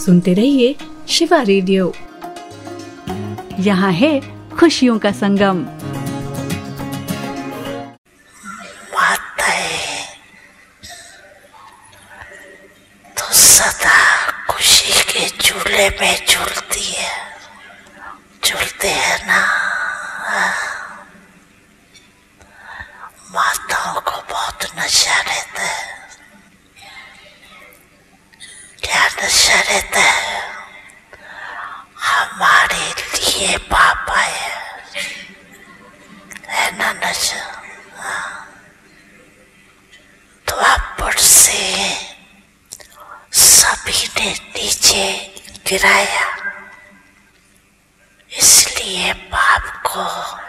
सुनते रहिए शिवा रेडियो। यहाँ है खुशियों का संगम। तो सदा खुशी के झूले में झूलती है, झूलते हैं ना। माताओं को बहुत नशा रहता है। क्या नशा रहता है? हमारे लिए पापा है ना नशा। द्वापर से सभी ने नीचे गिराया, इसलिए बाप को